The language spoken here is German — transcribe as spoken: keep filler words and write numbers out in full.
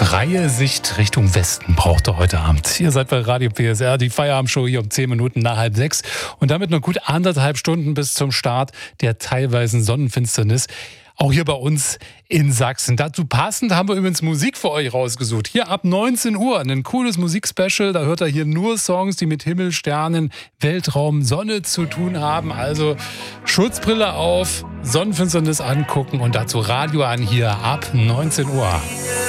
freie Sicht Richtung Westen braucht ihr heute Abend. Ihr seid bei Radio P S R, die Feierabendshow hier um zehn Minuten nach halb sechs und damit noch gut anderthalb Stunden bis zum Start der teilweisen Sonnenfinsternis. Auch hier bei uns in Sachsen. Dazu passend haben wir übrigens Musik für euch rausgesucht. Hier ab neunzehn Uhr ein cooles Musikspecial. Da hört ihr hier nur Songs, die mit Himmel, Sternen, Weltraum, Sonne zu tun haben. Also Schutzbrille auf, Sonnenfinsternis angucken und dazu Radio an hier ab neunzehn Uhr.